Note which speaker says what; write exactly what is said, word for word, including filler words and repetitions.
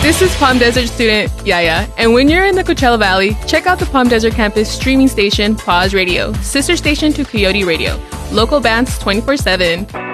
Speaker 1: This is Palm Desert student Yaya, and when you're in the Coachella Valley, check out the Palm Desert campus streaming station, Pause Radio, sister station to Coyote Radio. Local bands twenty-four seven.